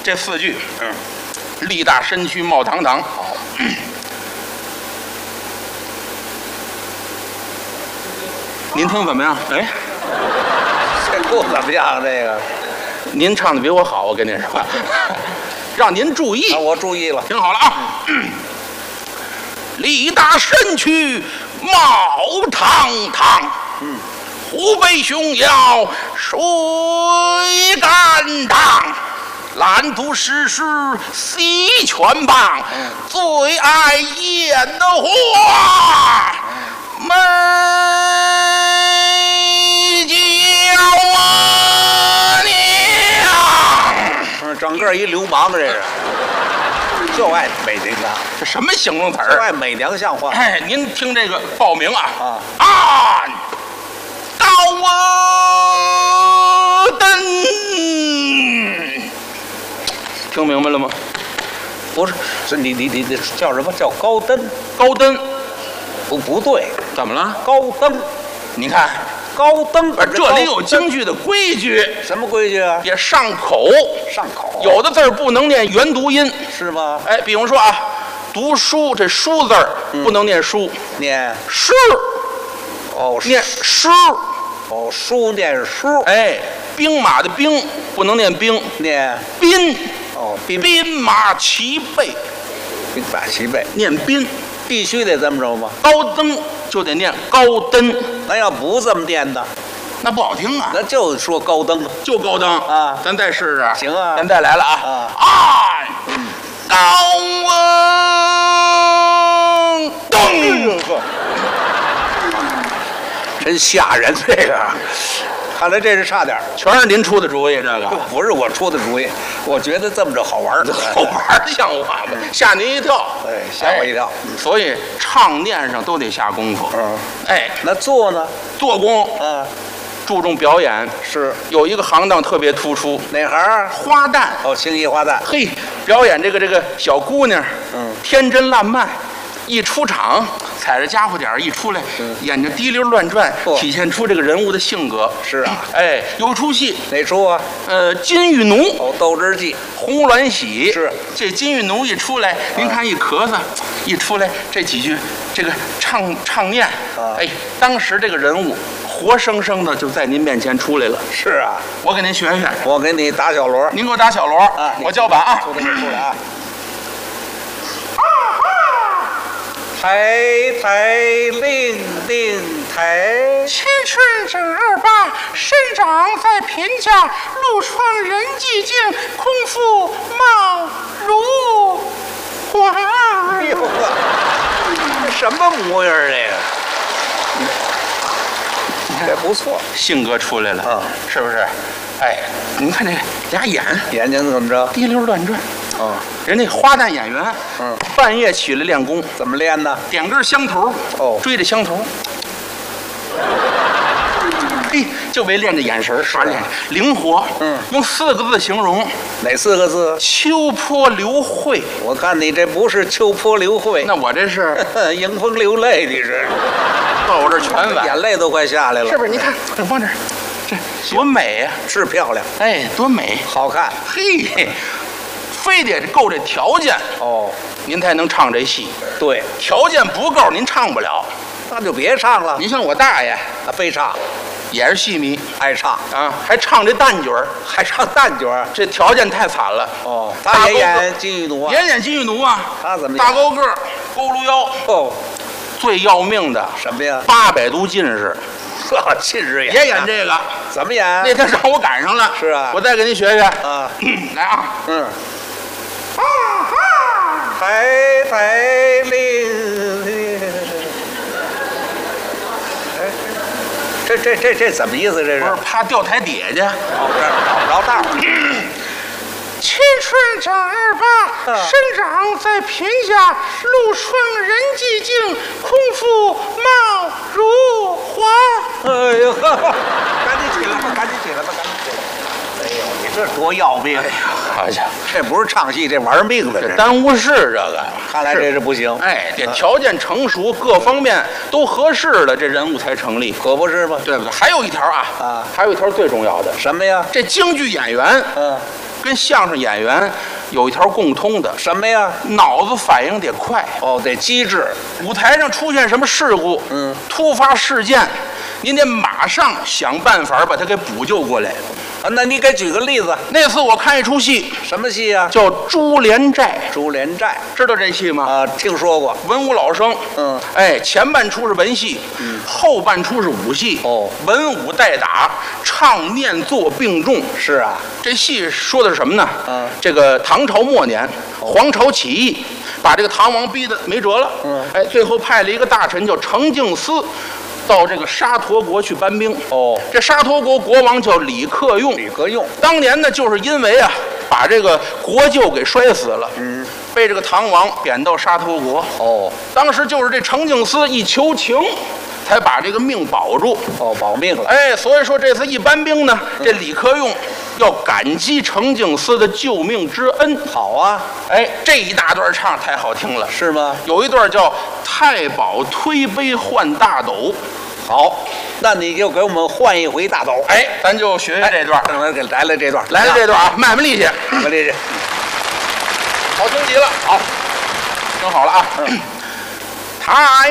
这4句，力大身躯冒堂堂。好，您听怎么样？哎， 这不怎么样，这个您唱的比我好，我跟您说，让您注意。 我注意了， 听好了啊！力大身躯冒堂堂，虎背熊腰水干当，烂赌诗诗洗拳棒，最爱演的话没叫啊娘。 整个一流氓这是，就爱美娘， 这什么形容词就儿？ 爱美娘像话。 哎，您听这个报名啊！ 啊， 高登，听明白了吗？ 不是，是你叫什么叫高登？ 高登不对， 怎么了？ 高登， 你看， 高登， 这里有京剧的规矩， 什么规矩啊？ 也上口， 上口， 有的字儿不能念原读音， 是吗？ 哎，比方说啊，读书这书字儿不能念书， 念诗， 哦， 念诗， 哦，书念书， 哎，兵马的兵不能念兵， 念兵， 哦，兵马齐备， 兵马齐备， 念兵， 必须得这么着吗？ 高登就得念高登， 那要不这么念的， 那不好听啊， 那就说高登就高登啊咱再试试， 行啊咱再来了啊，高登， 真吓人，这个，看来这是差点儿。 全是您出的主意，这个不是我出的主意，我觉得这么着好玩儿， 好玩像话吗？吓您一跳， 哎，吓我一跳。 所以唱念上都得下功夫。哎， 那做呢？ 做工注重表演， 是有一个行当特别突出， 哪行？ 花旦。 哦，青衣花旦。 嘿，表演这个小姑娘，天真烂漫，一出场踩着家伙点儿一出来，眼睛滴溜乱转，体现出这个人物的性格。 是啊， 哎，有出戏。 哪出啊？ 金玉奴。 哦，斗智记。 红鸾喜。 是这金玉奴一出来，您看一咳嗽，一出来这几句这个唱念，哎，当时这个人物活生生的就在您面前出来了。 是啊， 我给您学学。 我给你打小锣， 您给我打小锣啊， 我叫板啊。 出来啊！抬抬令令抬， 七春整28，生长在贫家，陆春人寂静，空腹貌如花。 哎呦呵，这什么模样儿这个？这不错， 性格出来了，是不是？哎，您看这俩眼睛怎么着？ 滴溜乱转。人家花旦演员，半夜起来练功， 怎么练呢？ 点根香头，追着香头，嘿，就为练这眼神耍脸灵活。用4个字形容， 哪4个字？ 秋波流慧。 我看你这不是秋波流慧， 那我这是迎风流泪，你是到我这全完， 眼泪都快下来了， 是不是？你看，往这，这多美呀！ 是漂亮， 哎，多美， 好看。 嘿。非得够这条件您才能唱这戏。 对， 条件不够您唱不了， 那就别唱了。 您像我大爷， 非唱， 也是戏迷， 爱唱啊，还唱这旦角儿， 还唱旦角儿， 这条件太惨了。 他也演金玉奴啊， 也演金玉奴啊。 他怎么大高个儿，佝偻腰。最要命的什么呀 ？800度近视。 近视眼也演这个？ 怎么演？ 那天让我赶上了。 是啊， 我再给您学学啊。 来啊， 抬抬令，这怎么意思？这是不是怕掉台底下去？ 找不着道。 七春整28，生长在贫家，陆春人寂静，空腹貌如花。 哎呦，赶紧起来吧，赶紧起来吧，赶紧起来！哎呦，你这多要命！哎呀， 好家伙， 这不是唱戏，这玩命的， 这耽误事这个。 看来这是不行。 哎，这条件成熟，各方面都合适了，这人物才成立， 可不是吗？ 对不对？还有一条啊，还有一条最重要的， 什么呀？ 这京剧演员， 跟相声演员有一条共通的， 什么呀？ 脑子反应得快。 哦，得机智。 舞台上出现什么事故，突发事件，您得马上想办法把它给补救过来。 啊，那你给举个例子。 那次我看一出戏， 什么戏呀？ 叫《珠帘寨》。 珠帘寨， 知道这戏吗？ 听说过。 文武老生。哎，前半出是文戏，后半出是武戏。 哦， 文武带打，唱念做并重。 是啊， 这戏说的是什么呢？这个唐朝末年，黄巢起义，把这个唐王逼得没辙了。哎，最后派了一个大臣叫程敬思，到这个沙陀国去搬兵。 哦， 这沙陀国国王叫李克用。 李克用当年呢，就是因为啊，把这个国舅给摔死了，被这个唐王贬到沙陀国。 哦， 当时就是这程敬思一求情，才把这个命保住。 哦，保命了。 哎，所以说这次一搬兵呢，这李克用要感激程敬思的救命之恩。 好啊， 哎，这一大段唱太好听了， 是吗？ 有一段叫太保推杯换大斗。 好，那你就给我们换一回大斗。 哎，咱就学学这段。 来了这段， 来了这段啊，卖卖力气， 卖卖力气， 好听极了。好，听好了啊。他